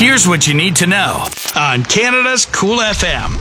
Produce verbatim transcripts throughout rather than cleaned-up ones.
Here's what you need to know on Canada's Cool F M.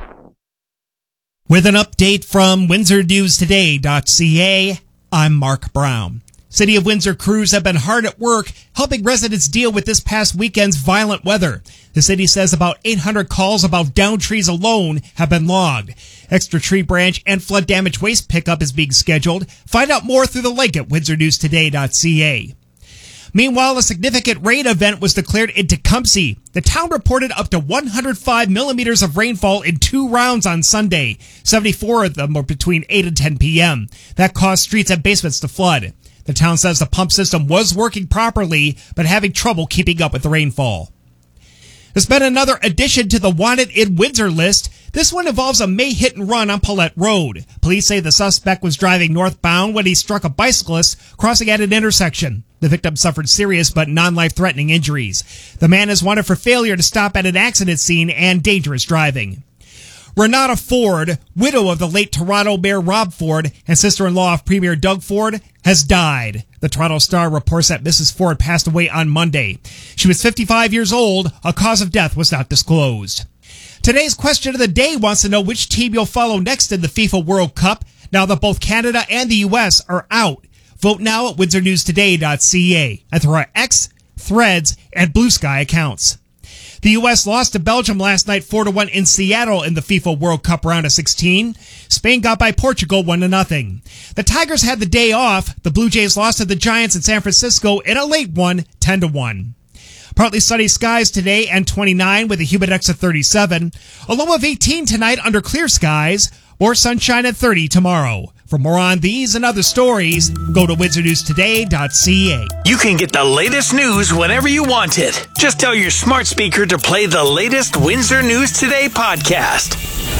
With an update from Windsor News Today dot C A, I'm Mark Brown. City of Windsor crews have been hard at work helping residents deal with this past weekend's violent weather. The city says about eight hundred calls about downed trees alone have been logged. Extra tree branch and flood damage waste pickup is being scheduled. Find out more through the link at Windsor News Today dot C A. Meanwhile, a significant rain event was declared in Tecumseh. The town reported up to one hundred five millimeters of rainfall in two rounds on Sunday. seventy-four of them were between eight and ten p.m. That caused streets and basements to flood. The town says the pump system was working properly, but having trouble keeping up with the rainfall. There's been another addition to the Wanted in Windsor list. This one involves a May hit and run on Paulette Road. Police say the suspect was driving northbound when he struck a bicyclist crossing at an intersection. The victim suffered serious but non-life-threatening injuries. The man is wanted for failure to stop at an accident scene and dangerous driving. Renata Ford, widow of the late Toronto Mayor Rob Ford and sister-in-law of Premier Doug Ford, has died. The Toronto Star reports that Missus Ford passed away on Monday. She was fifty-five years old. A cause of death was not disclosed. Today's question of the day wants to know which team you'll follow next in the FIFA World Cup now that both Canada and the U S are out. Vote now at Windsor News Today dot C A and through our X, Threads, and Blue Sky accounts. The U S lost to Belgium last night four to one in Seattle in the FIFA World Cup round of sixteen. Spain got by Portugal one to nothing. The Tigers had the day off. The Blue Jays lost to the Giants in San Francisco in a late one, ten to one. Partly sunny skies today and twenty-nine with a humid index of thirty-seven. A low of eighteen tonight under clear skies. More sunshine at thirty tomorrow. For more on these and other stories, go to Windsor News Today dot C A. You can get the latest news whenever you want it. Just tell your smart speaker to play the latest Windsor News Today podcast.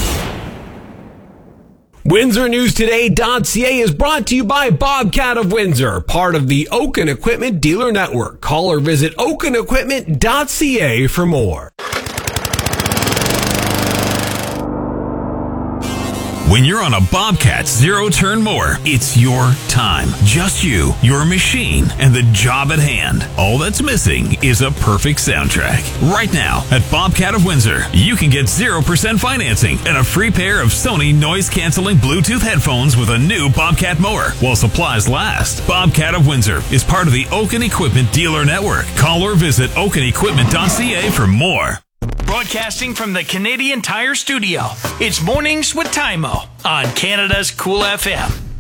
Windsor News Today dot C A is brought to you by Bobcat of Windsor, part of the Oaken Equipment Dealer Network. Call or visit Oaken Equipment dot C A for more. When you're on a Bobcat zero-turn mower, it's your time. Just you, your machine, and the job at hand. All that's missing is a perfect soundtrack. Right now, at Bobcat of Windsor, you can get zero percent financing and a free pair of Sony noise-canceling Bluetooth headphones with a new Bobcat mower while supplies last. Bobcat of Windsor is part of the Oaken Equipment Dealer Network. Call or visit Oaken Equipment dot C A for more. Broadcasting from the Canadian Tire Studio, it's Mornings with Tymo on Canada's Cool F M.